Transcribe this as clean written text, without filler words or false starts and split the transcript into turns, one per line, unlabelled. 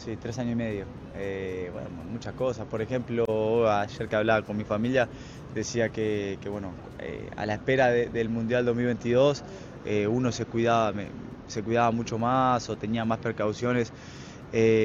Sí, 3 años y medio. Bueno, muchas cosas. Por ejemplo, ayer que hablaba con mi familia, decía que, bueno, a la espera del Mundial 2022, uno se cuidaba mucho más o tenía más precauciones.